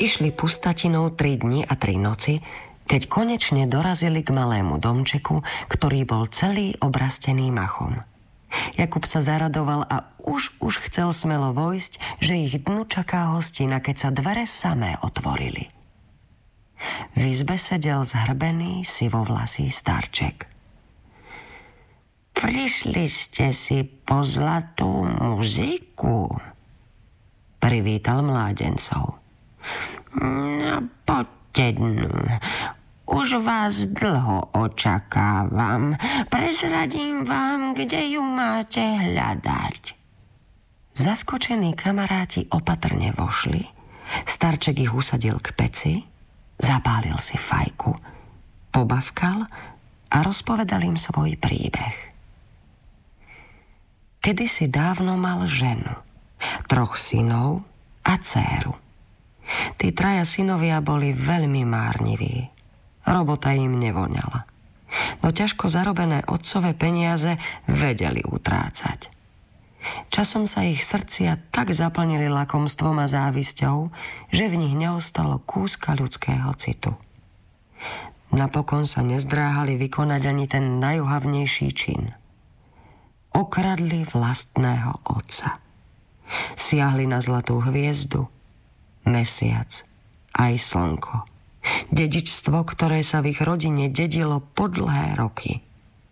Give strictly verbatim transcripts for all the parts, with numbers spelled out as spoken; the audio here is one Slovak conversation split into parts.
Išli pustatinou tri dni a tri noci, keď konečne dorazili k malému domčeku, ktorý bol celý obrastený machom. Jakub sa zaradoval a už už chcel smelo vojsť, že ich dnu čaká hostina, keď sa dvere samé otvorili. V izbe sedel zhrbený sivovlasý starček. Prišli ste si po zlatú muziku? Privítal mládencov. No, poďte dnu. Už vás dlho očakávam. Prezradím vám, kde ju máte hľadať. Zaskočení kamaráti opatrne vošli. Starček ich usadil k peci, zapálil si fajku, pobavkal a rozpovedal im svoj príbeh. Kedysi dávno mal ženu, troch synov a dcéru. Tí traja synovia boli veľmi márniví. Robota im nevoňala. No ťažko zarobené otcové peniaze vedeli utrácať. Časom sa ich srdcia tak zaplnili lakomstvom a závisťou, že v nich neostalo kúska ľudského citu. Napokon sa nezdráhali vykonať ani ten najohavnejší čin. Okradli vlastného otca. Siahli na zlatú hviezdu, mesiac aj slnko. Dedičstvo, ktoré sa v ich rodine dedilo po dlhé roky.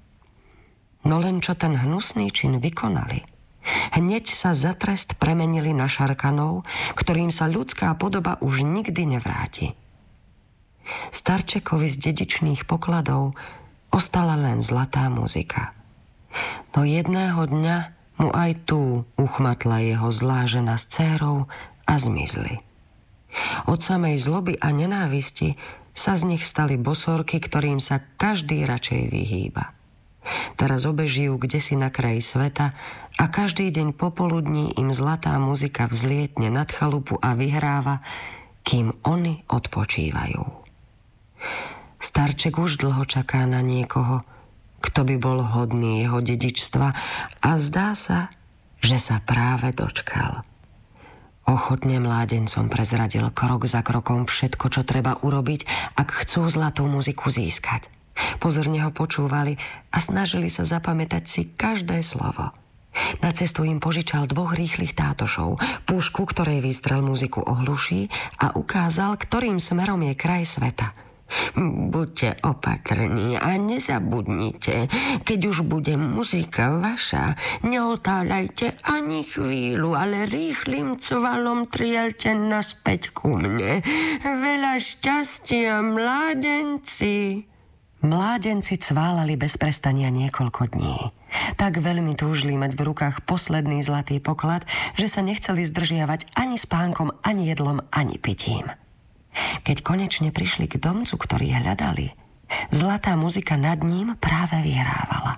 No len čo ten hnusný čin vykonali, hneď sa za trest premenili na šarkanov, ktorým sa ľudská podoba už nikdy nevráti. Starčekovi z dedičných pokladov ostala len zlatá muzika. No jedného dňa mu aj tu uchmatla jeho zlá žena s dcérou a zmizli. Od samej zloby a nenávisti sa z nich stali bosorky, ktorým sa každý radšej vyhýba. Teraz obežijú kdesi na kraji sveta a každý deň popoludní im zlatá muzika vzlietne nad chalupu a vyhráva, kým oni odpočívajú. Starček už dlho čaká na niekoho, kto by bol hodný jeho dedičstva, a zdá sa, že sa práve dočkal. Ochotne mládencom prezradil krok za krokom všetko, čo treba urobiť, ak chcú zlatú muziku získať. Pozorne ho počúvali a snažili sa zapamätať si každé slovo. Na cestu im požičal dvoch rýchlych tátošov, pušku, ktorej výstrel muziku ohluší, a ukázal, ktorým smerom je kraj sveta. Buďte opatrní a nezabudnite, keď už bude muzika vaša, neotáľajte ani chvíľu, ale rýchlym cvalom trielte naspäť ku mne. Veľa šťastia, mládenci. Mládenci cválali bez prestania niekoľko dní. Tak veľmi túžili mať v rukách posledný zlatý poklad, že sa nechceli zdržiavať ani spánkom, ani jedlom, ani pitím. Keď konečne prišli k domcu, ktorý hľadali, zlatá muzika nad ním práve vyhrávala.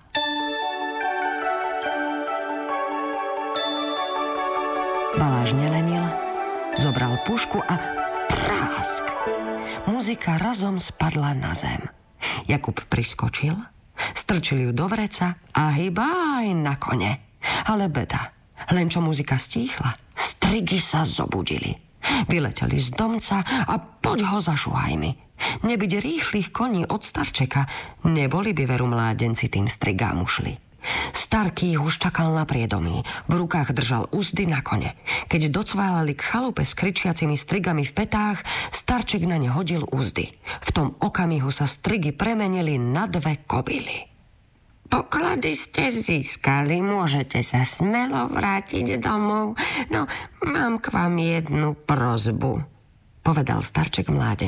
Baláž nelenil, zobral pušku a prásk. Muzika razom spadla na zem. Jakub priskočil, strčil ju do vreca a hybaj na kone. Ale beda, len čo muzika stíchla, strigy sa zobudili. Vyleteli z domca a poď ho zašuhaj mi. Nebyť rýchlych koní od starčeka, neboli by veru mládenci tým strigám ušli. Starký ich už čakal na priedomí, v rukách držal uzdy na kone. Keď docválali k chalupe s kričiacimi strigami v petách, starček na ne hodil uzdy. V tom okamihu sa strigy premenili na dve kobily. Poklady ste získali, môžete sa smelo vrátiť domov. No, mám k vám jednu prosbu, povedal starček mládencovi.